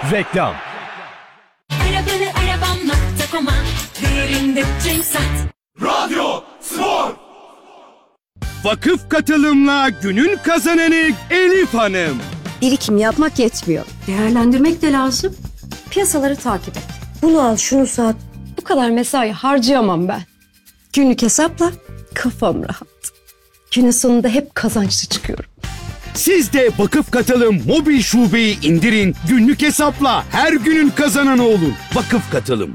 Reklam. Arabanı arabam.com'a değerinde Cemsat. Radyo Spor. Vakıf katılımla günün kazananı Elif Hanım. Birikim yapmak yetmiyor. Değerlendirmek de lazım. Piyasaları takip et. Bunu al, şunu sat. Bu kadar mesai harcayamam ben. Günlük hesapla kafam rahat. Günün sonunda hep kazançlı çıkıyorum. Siz de Vakıf Katılım mobil şubeyi indirin. Günlük hesapla her günün kazananı olun. Vakıf Katılım.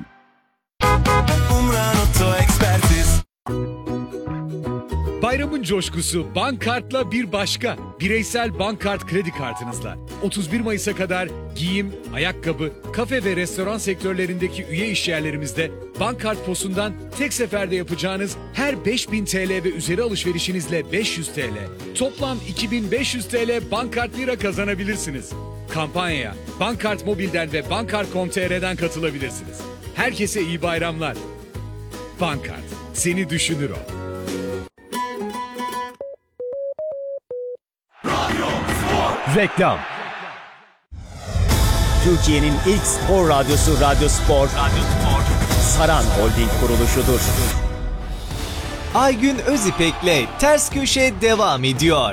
Bayramın coşkusu Bankart'la bir başka. Bireysel Bankart kredi kartınızla 31 Mayıs'a kadar giyim, ayakkabı, kafe ve restoran sektörlerindeki üye işyerlerimizde Bankart POS'undan tek seferde yapacağınız her 5000 TL ve üzeri alışverişinizle 500 TL, toplam 2500 TL Bankart Lira kazanabilirsiniz. Kampanyaya Bankart Mobil'den ve Bankart.com.tr'den katılabilirsiniz. Herkese iyi bayramlar. Bankart, seni düşünür o. Reklam. Türkiye'nin ilk spor radyosu Radyo Spor. Saran Holding kuruluşudur. Aygün Özipek'le Ters Köşe devam ediyor.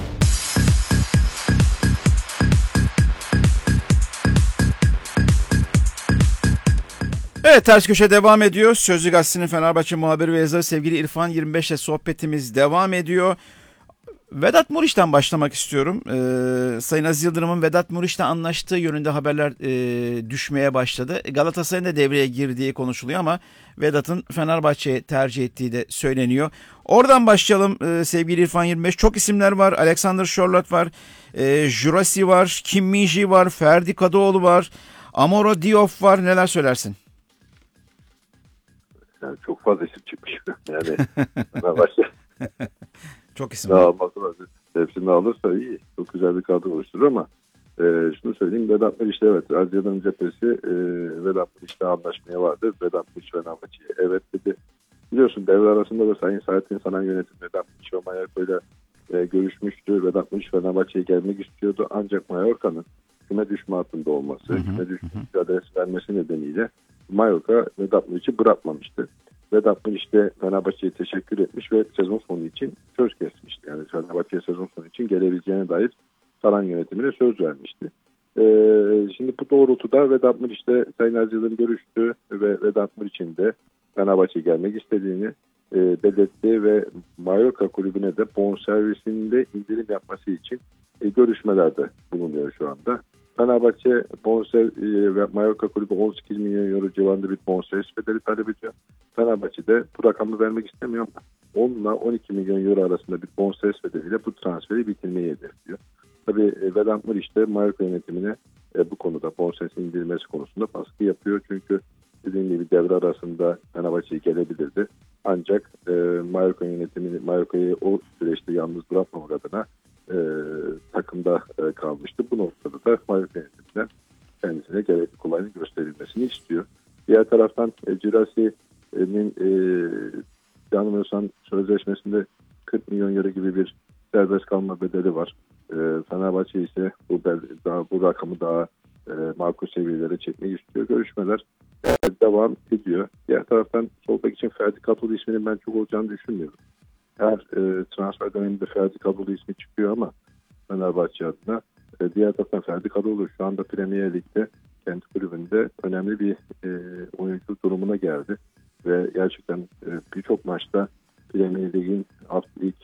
Evet, Ters Köşe devam ediyor. Sözcü Gazetesi'nin Fenerbahçe muhabiri ve yazarı sevgili İrfan 25 ile sohbetimiz devam ediyor. Vedat Muriç'ten başlamak istiyorum. Sayın Aziz Yıldırım'ın Vedat Muriç'le anlaştığı yönünde haberler düşmeye başladı. Galatasaray'ın da devreye girdiği konuşuluyor ama Vedat'ın Fenerbahçe'ye tercih ettiği de söyleniyor. Oradan başlayalım sevgili İrfan 25. Çok isimler var. Alexander Sörloth var. Jurasi var. Kim Min-ji var. Ferdi Kadıoğlu var. Amaro Diop var. Neler söylersin? Yani çok fazla isim çıkmış. Yani Fenerbahçe. Çok isim var. Hepsini alırsa iyi. Çok güzel bir kadro oluşturur ama şunu söyleyeyim. Vedat Muriç evet. Azya'nın cephesi Vedat Muriç'le anlaşmaya vardı. Vedat Muriç Fenerbahçe'ye evet dedi. Biliyorsun devre arasında da Sayın Saadettin Saran yönetim Vedat Muriç ve Mallorca'yla görüşmüştü. Vedat Muriç Fenerbahçe'ye gelmek istiyordu. Ancak Mallorca'nın küme düşme hattında olması, küme düşme mücadelesi vermesi nedeniyle Mallorca Vedat Muriç'i bırakmamıştı. Vedat Muriç de Fenerbahçe'ye teşekkür etmiş ve sezon sonu için söz kesmişti. Yani Fenerbahçe'ye sezon sonu için gelebileceğine dair Saran yönetimine söz vermişti. Şimdi bu doğrultuda Vedat Muriç de Sayın Aziz Yıldırım görüştü ve Vedat Muriç'in de Fenerbahçe'ye gelmek istediğini belirtti ve Mallorca kulübüne de bonservisinde indirim yapması için görüşmelerde bulunuyor şu anda. Fenerbahçe ve Mallorca kulübü 18 milyon euro civarında bir bonservis bedeli talep ediyor. Fenerbahçe de bu rakamı vermek istemiyor ama 10 ile 12 milyon euro arasında bir bonservis bedeliyle bu transferi bitirmeyi hedefliyor. Tabii Vedat Muriç de Mallorca yönetimine bu konuda bonservisin indirilmesi konusunda baskı yapıyor. Çünkü dediğim gibi devre arasında Fenerbahçe'ye gelebilirdi. Ancak Mallorca yönetimini Mallorca'yı o süreçte yalnız bırakmamak adına takımda kalmıştı. Bu noktada da Mallorca yönetiminden kendisine gerekli kolaylık gösterilmesini istiyor. Diğer taraftan Jurasi'nin yanılmıyorsam sözleşmesinde 40 milyon euro gibi bir serbest kalma bedeli var. Fenerbahçe ise bu rakamı daha makul seviyelere çekmek istiyor. Görüşmeler devam ediyor. Diğer taraftan sol bek için Ferdi Kadıoğlu isminin ben çok olacağını düşünmüyorum. Her transfer döneminde Ferdi Kadıoğlu ismi çıkıyor ama Fenerbahçe adına. Diğer taraftan Ferdi Kadıoğlu şu anda Premier Lig'de kendi kulübünde önemli bir oyuncu durumuna geldi. Ve gerçekten birçok maçta Premier Lig'in ilk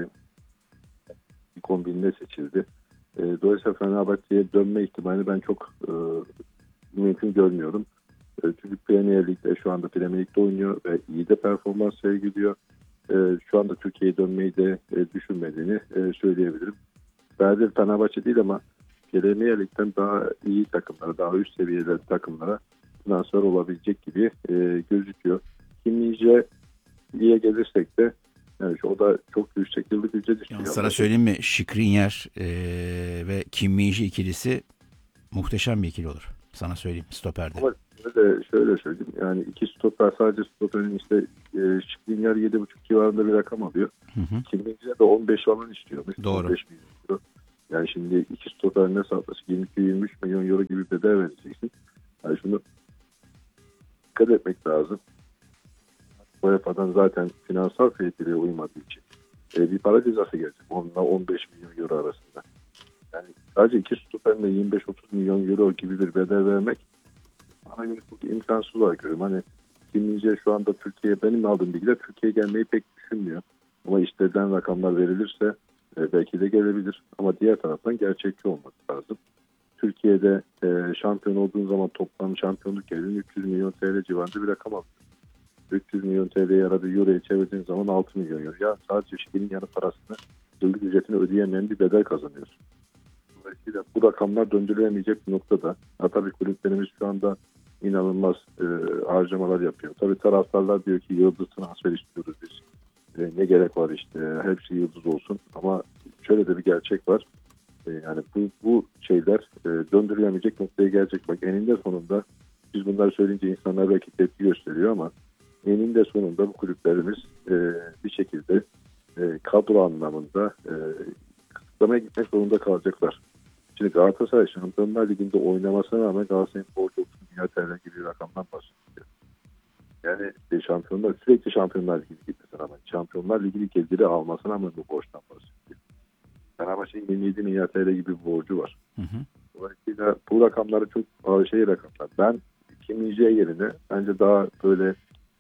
kombinine seçildi. Dolayısıyla Fenerbahçe'ye dönme ihtimalini ben çok mümkün görmüyorum. Çünkü Premier Lig'de şu anda Premier Lig'de oynuyor ve iyi de performans sergiliyor. Şu anda Türkiye'ye dönmeyi de düşünmediğini söyleyebilirim. Belki Fenerbahçe değil ama Premier Lig'den daha iyi takımlara, daha üst seviyede takımlara transfer olabilecek gibi gözüküyor. Kim Min-ji'ye gelirsek de yani o da çok yüksek yıllık ücret istiyor. Sana söyleyeyim mi? Skriniar ve Kim Min-ji ikilisi muhteşem bir ikili olur. Sana söyleyeyim stoperde. Ama şöyle söyleyeyim. Yani iki stoper sadece stoperin işte Skriniar 7,5 civarında bir rakam alıyor. Kim Min-ji de 15 falan istiyormuş. Doğru. 15 milyon euro. Yani şimdi iki stoper ne satması 22-23 milyon euro gibi bedel verecek. etmek lazım. UEFA'dan zaten finansal kriterlere uymadığı için bir para cezası gelecek. Onunla 15 milyon euro arasında. Yani sadece iki stoperle 25-30 milyon euro gibi bir bedel vermek bana göre çok imkansız olarak görüyorum. Hani Kim Min-jae şu anda Türkiye'ye, benim aldığım bilgiler, Türkiye'ye gelmeyi pek düşünmüyor. Ama istediğinden rakamlar verilirse belki de gelebilir. Ama diğer taraftan gerçekçi olması lazım. Türkiye'de şampiyon olduğun zaman toplam şampiyonluk geliri 300 milyon TL civarında bir rakam alıyor. 300 milyon TL'ye yaradı Euro'ya çevirdiğin zaman 6 milyon euro. Ya sadece şeyin yarı parasını, yıllık ücretini ödeyemeyen bir bedel kazanıyorsun. Dolayısıyla bu rakamlar döndürülemeyecek bir noktada. Tabii kulüplerimiz şu anda inanılmaz harcamalar yapıyor. Tabii taraftarlar diyor ki yıldız transfer istiyoruz biz. Ne gerek var işte, hepsi yıldız olsun. Ama şöyle de bir gerçek var. Yani bu şeyler döndürülemeyecek noktaya gelecek. Bak eninde sonunda biz bunları söyleyince insanlar belki tepki gösteriyor ama eninde sonunda bu kulüplerimiz bir şekilde kadro anlamında kısıtlamaya gitmek zorunda kalacaklar. Şimdi Galatasaray Şampiyonlar Ligi'nde oynamasına rağmen Galatasaray'ın borcu 30 milyar TL gibi bir rakamdan bahsediyor. Yani sürekli Şampiyonlar Ligi'ne gitmesine rağmen, Şampiyonlar Ligi'ni geliri almasına rağmen bu borçtan bahsediyor. Fenerbahçe'nin 27 milyar TL gibi bir borcu var. Dolayısıyla bu rakamları çok rakamlar. Ben Kim Min-jae yerine bence daha böyle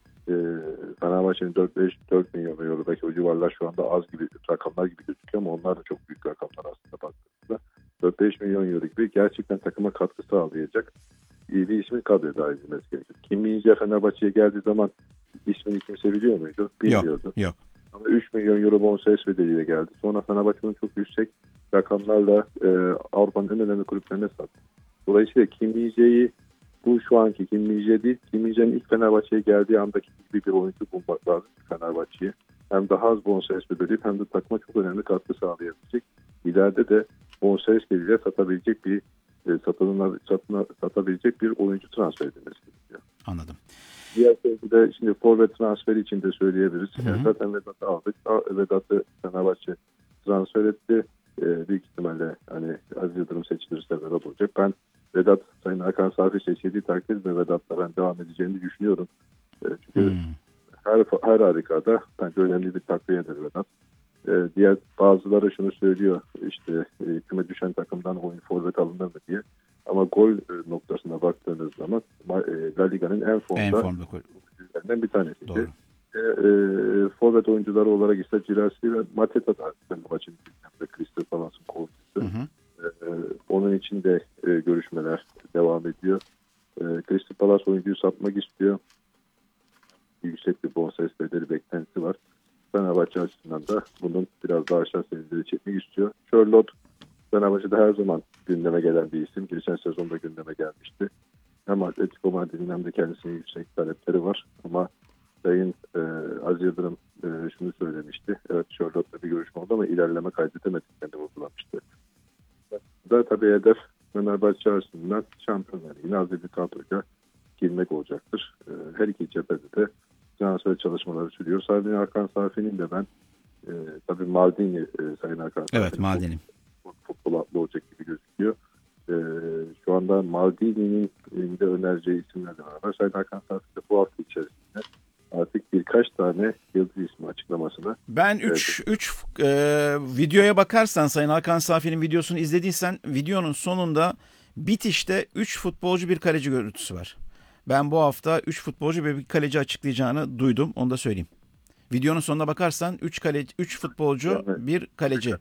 Fenerbahçe'nin 4 milyon euro, belki o civarlar şu anda az gibi rakamlar gibi gözüküyor ama onlar da çok büyük rakamlar aslında baktığımızda. 4-5 milyon euro gibi gerçekten takıma katkı sağlayacak bir ismin kadroya dahil edilmesi gerekiyor. Kim Min-jae Fenerbahçe'ye geldiği zaman ismini kimse biliyor muydu? Bilmiyordu. Yok. Ama 3 milyon euro bonservis bedeliyle geldi. Sonra Fenerbahçe'nin çok yüksek rakamlarla Avrupa'nın en önemli kulüplerine sattı. Dolayısıyla Kim Min-jae'yi, bu şu anki Kim Min-jae değil, Kim Min-jae'nin ilk Fenerbahçe'ye geldiği andaki gibi bir oyuncu bulmak lazım Fenerbahçe'ye. Hem daha az bonservis bedeli hem de takıma çok önemli katkı sağlayabilecek. İleride de bonservis bedeliyle satabilecek bir satabilecek bir oyuncu transfer edilmesi gerekiyor. Anladım. Diğer de şimdi forvet transferi için de söyleyebiliriz. Yani zaten Vedat'ı aldık. Vedat'ı Fenerbahçe transfer etti. Büyük ihtimalle hani Aziz Yıldırım seçilirse Vedat olacak. Ben Vedat, Sayın Hakan Safi seçildiği takdirde Vedat'la ben devam edeceğini düşünüyorum. Çünkü her harikada bence önemli bir takviyedir Vedat. Diğer bazıları şunu söylüyor, işte küme düşen takımdan oyun forvet alınır mı diye. Ama gol noktasına baktığınız zaman La Liga'nın en formda oyuncularından bir tanesi. Forvet oyuncuları olarak ise Girassi ve Mateta da maçın içinde Crystal Palace'ın kovucusu. Onun için de görüşmeler devam ediyor. Crystal Palace oyuncuyu satmak istiyor. Yüksek bir bonservis bedeli beklentisi var. Fenerbahçe açısından da bunun biraz daha aşağı seviyelere çekmek istiyor. Charlotte Fenerbahçe'de her zaman gündeme gelen bir isim. Geçen sezonda gündeme gelmişti. Hem Atletico Madrid'in hem de kendisinin yüksek talepleri var. Ama Sayın Aziz Yıldırım şunu söylemişti. Evet, Charlotte'la bir görüşme oldu ama ilerleme kaydedemediklerini vurgulamıştı. Da tabii hedef Fenerbahçe arasından Şampiyonlar Ligi'ne az bir kadroyla girmek olacaktır. Her iki cephede de transfer çalışmaları sürüyor. Sayın Hakan Safi'nin de ben tabii Maldini, Sayın Hakan Safi. Evet, Maldini. Futbol atlı olacak gibi gözüküyor. Şu anda Maldini'nin de önereceği isimlerle beraber Sayın Hakan Safi de bu hafta içerisinde artık birkaç tane yıldız ismi açıklamasına. Ben 3 videoya bakarsan, Sayın Hakan Safi'nin videosunu izlediysen, videonun sonunda bitişte 3 futbolcu bir kaleci görüntüsü var. Ben bu hafta 3 futbolcu ve bir kaleci açıklayacağını duydum. Onu da söyleyeyim. Videonun sonuna bakarsan 3 futbolcu, yani, bir kaleci.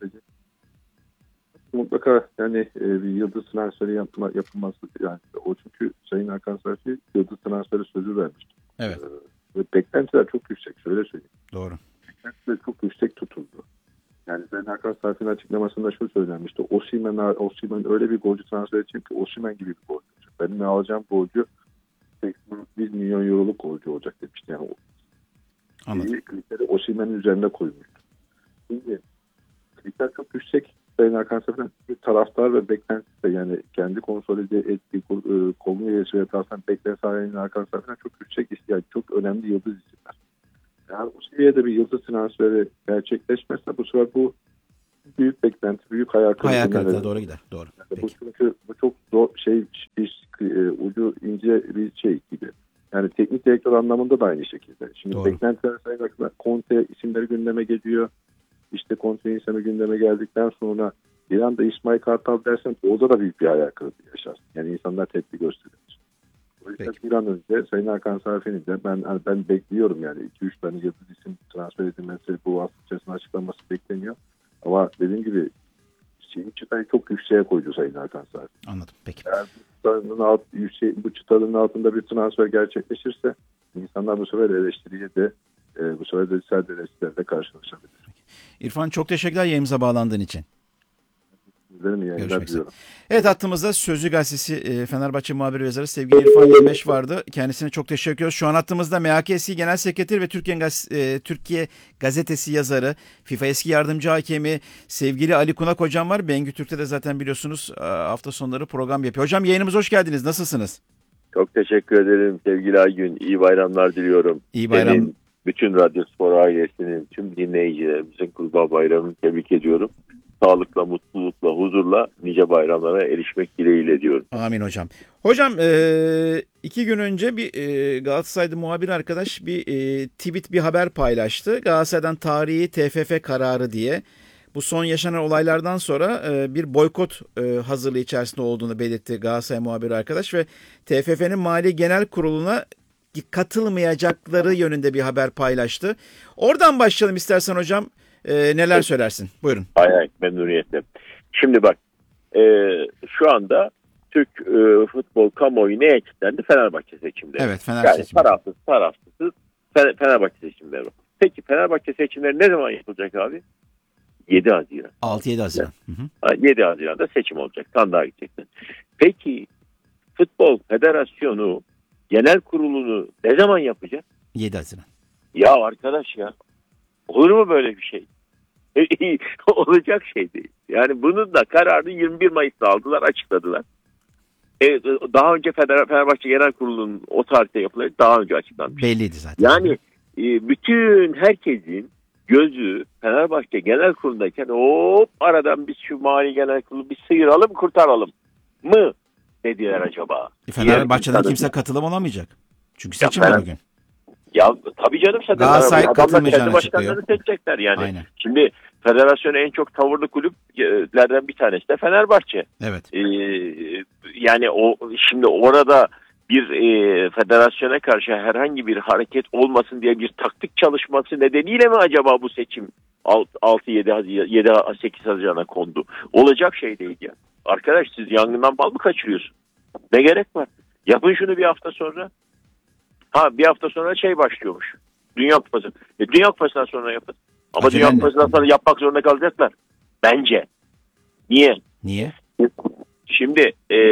Mutlaka yani bir yıldız transferi yapılması, yani o, çünkü Sayın Hakan Safi yıldız transferi sözü vermişti. Evet. Ve beklentiler çok yüksek, şöyle söyleyeyim. Doğru. Beklentiler çok yüksek tutuldu. Yani Sayın Hakan Safi'nin açıklamasında şu söylenmişti. Osimhen öyle bir golcü transfer edecek ki Osimhen gibi bir golcü olacak. Benim alacağım golcü 1 milyon euroluk golcü olacak demişti. Yani Anladım. Kriteri Osimhen'in üzerine koymuştu. Şimdi kriter çok yüksek. Sayın Hakan Safi'nin taraftar ve beklentisi de, yani kendi konsolide ettiği kolunu yaşayan taraftan beklenti Sayın Hakan Safi'nin çok yüksek ihtiyacı, çok önemli yıldız isimler. Eğer bu seviyede bir yıldız transferi gerçekleşmezse bu sefer bu büyük beklenti, büyük hayal kırıklığına doğru gider. Doğru. Yani bu çünkü bu çok zor ucu ince bir şey gibi. Yani teknik direktör anlamında da aynı şekilde. Şimdi Doğru. beklentiler sayılırsa Conte isimleri gündeme geliyor. İşte Conte isimleri gündeme geldikten sonra bir anda İsmail Kartal dersen orada da büyük bir hayal kırıklığı yaşar. Yani insanlar tepki gösterir. O yüzden Peki. bir an önce Sayın Hakan Safi'nin de ben bekliyorum yani 2-3 tane yıldız isim transfer edilmesi, bu hafta içerisinde açıklanması bekleniyor. Ama dediğim gibi çıtayı çok yükseğe koydu Sayın Hakan Safi. Anladım. Peki. Eğer bu çıtanın altında bir transfer gerçekleşirse insanlar bu sefer eleştiriye de bu sefer de sert eleştirilerle karşılaşabilir. İrfan çok teşekkürler yayınımıza bağlandığın için. Sizlerin iyi yayınlar Görüşmek üzere. diliyorum. Evet, hattımızda Sözcü Gazetesi Fenerbahçe muhabiri ve yazarı sevgili İrfan Yemeş vardı. Kendisine çok teşekkür ediyoruz. Şu an hattımızda MHKSİ Genel Sekreteri ve Türkiye Gazetesi yazarı, FIFA eski yardımcı hakemi sevgili Ali Kunak hocam var. Bengü Türk'te de zaten biliyorsunuz hafta sonları program yapıyor. Hocam yayınımıza hoş geldiniz. Nasılsınız? Çok teşekkür ederim sevgili Aygün. İyi bayramlar diliyorum. İyi bayram. Senin, bütün Radyo Spor ailesinin, tüm dinleyicilerimizin Kurban Bayramı'nı tebrik ediyorum. Sağlıkla, mutlulukla, huzurla nice bayramlara erişmek dileğiyle diyorum. Amin hocam. Hocam 2 gün önce bir Galatasaray'da muhabir arkadaş bir tweet, bir haber paylaştı. Galatasaray'dan tarihi TFF kararı diye. Bu son yaşanan olaylardan sonra bir boykot hazırlığı içerisinde olduğunu belirtti Galatasaray muhabiri arkadaş ve TFF'nin Mali Genel Kurulu'na katılmayacakları yönünde bir haber paylaştı. Oradan başlayalım istersen hocam. Neler söylersin? Buyurun. Hay memnuniyetle. Şimdi bak şu anda Türk futbol kamuoyu neye kilitlendi? Fenerbahçe seçimleri. Evet, Fenerbahçe yani seçimleri. tarafsız Fenerbahçe seçimleri. Peki Fenerbahçe seçimleri ne zaman yapılacak abi? 7 Haziran. 6-7 Haziran. Hı. 7 Haziran'da seçim olacak. Sandığa gidecekler. Peki Futbol Federasyonu genel kurulunu ne zaman yapacak? 7 Haziran. Ya arkadaş ya. Olur mu böyle bir şey? Olacak şey değil. Yani bunun da kararını 21 Mayıs'ta aldılar, açıkladılar. Daha önce Fenerbahçe Genel Kurulu'nun o tarihte yapılacağı daha önce açıklanmış. Belliydi zaten. Yani bütün herkesin gözü Fenerbahçe Genel Kurulu'ndayken hop aradan biz şu Mali Genel Kurulu bir sıyıralım, kurtaralım mı dediler acaba? Fenerbahçe'den kimse katılım olamayacak. Çünkü seçim var bugün. Ya tabii canım, Galatasaray adamlar katılmayacağını kendi başkanlarını açıklıyor. seçecekler yani. Aynen. Şimdi federasyona en çok tavırlı kulüplerden bir tanesi de Fenerbahçe. Evet. Yani şimdi orada bir federasyona karşı herhangi bir hareket olmasın diye bir taktik çalışması nedeniyle mi acaba bu seçim 7-8 Haziran'a kondu? Olacak şey değil ya. Arkadaş, siz yangından bal mı kaçırıyorsun? Ne gerek var? Yapın şunu bir hafta sonra. Bir hafta sonra başlıyormuş. Dünya Kupası. Dünya Kupası'ndan sonra yapın. Ama Acele Dünya ne? Kupası'ndan sonra yapmak zorunda kalacaklar. Bence. Niye? Niye? Şimdi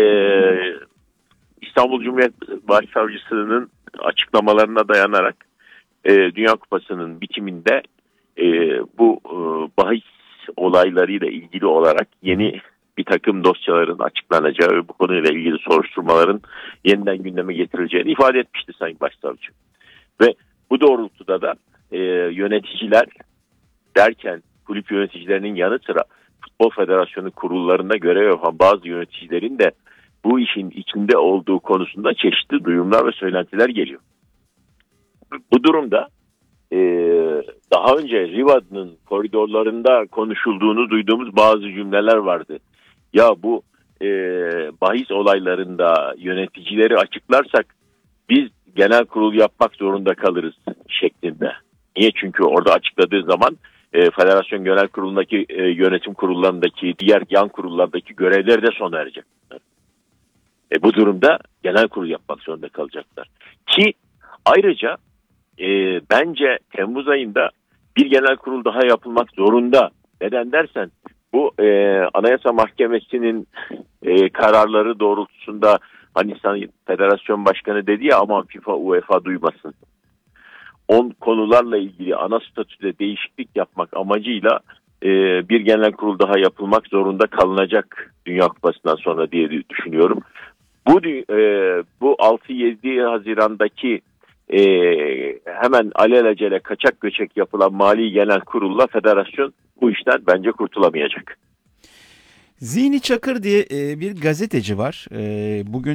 İstanbul Cumhuriyet Başsavcısı'nın açıklamalarına dayanarak Dünya Kupası'nın bitiminde bu bahis olaylarıyla ilgili olarak yeni bir takım dosyaların açıklanacağı ve bu konuyla ilgili soruşturmaların yeniden gündeme getirileceğini ifade etmişti Sayın Başsavcı. Ve bu doğrultuda da yöneticiler derken kulüp yöneticilerinin yanı sıra Futbol Federasyonu kurullarında görev yapan bazı yöneticilerin de bu işin içinde olduğu konusunda çeşitli duyumlar ve söylentiler geliyor. Bu durumda daha önce Riva'nın koridorlarında konuşulduğunu duyduğumuz bazı cümleler vardı. Ya bu bahis olaylarında yöneticileri açıklarsak biz genel kurul yapmak zorunda kalırız şeklinde. Niye? Çünkü orada açıkladığı zaman Federasyon Genel Kurulu'ndaki yönetim kurullarındaki diğer yan kurullardaki görevleri de sona erecek. Bu durumda genel kurul yapmak zorunda kalacaklar. Ki ayrıca bence Temmuz ayında bir genel kurul daha yapılmak zorunda. Neden dersen bu Anayasa Mahkemesi'nin kararları doğrultusunda hani Federasyon Başkanı dedi ya aman FIFA, UEFA duymasın. Konularla ilgili ana statüde değişiklik yapmak amacıyla bir genel kurul daha yapılmak zorunda kalınacak Dünya Kupası'ndan sonra diye düşünüyorum. Bu 6-7 Haziran'daki hemen alelacele kaçak göçek yapılan Mali Genel Kurul'la federasyon bu işten bence kurtulamayacak. Zihni Çakır diye bir gazeteci var. Bugün